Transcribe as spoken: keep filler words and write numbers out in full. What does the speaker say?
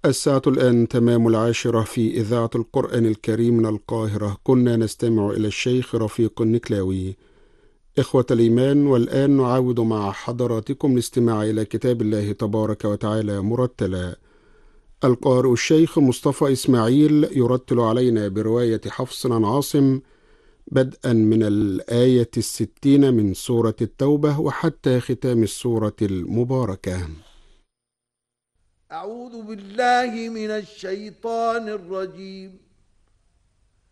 الساعة الآن تمام العاشرة في إذاعة القرآن الكريم من القاهرة. كنا نستمع إلى الشيخ رفيق النكلاوي. إخوة الإيمان، والآن نعاود مع حضراتكم الاستماع إلى كتاب الله تبارك وتعالى مرتلا. القارئ الشيخ مصطفى إسماعيل يرتل علينا برواية حفص عن عاصم، بدءا من الآية الستين من سورة التوبة وحتى ختام السورة المباركة. أعوذ بالله من الشيطان الرجيم.